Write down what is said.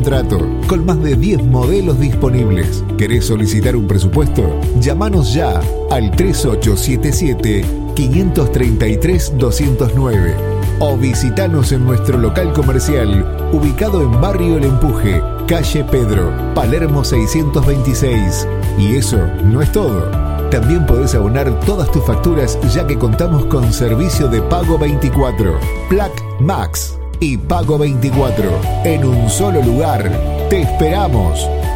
trato, con más de 10 modelos disponibles. ¿Querés solicitar un presupuesto? Llámanos ya al 3877-533-209 o visitanos en nuestro local comercial ubicado en Barrio El Empuje, calle Pedro, Palermo 626. Y eso no es todo. También podés abonar todas tus facturas ya que contamos con servicio de Pago 24, Plac Max y Pago 24 en un solo lugar. ¡Te esperamos!